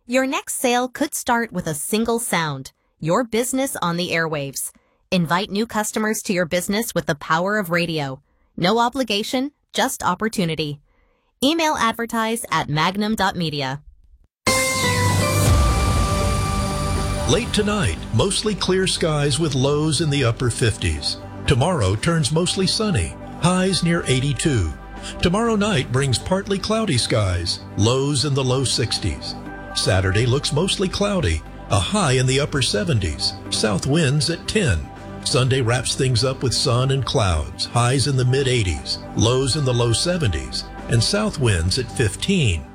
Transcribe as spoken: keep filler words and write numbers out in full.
Your next sale could start with a single sound, your business on the airwaves. Invite new customers to your business with the power of radio. No obligation, just opportunity. Email advertise at magnum dot media. Late tonight, mostly clear skies with lows in the upper fifties. Tomorrow turns mostly sunny, highs near eighty-two. Tomorrow night brings partly cloudy skies, lows in the low sixties. Saturday looks mostly cloudy, a high in the upper seventies, south winds at ten. Sunday wraps things up with sun and clouds, highs in the mid eighties, lows in the low seventies, and south winds at fifteen.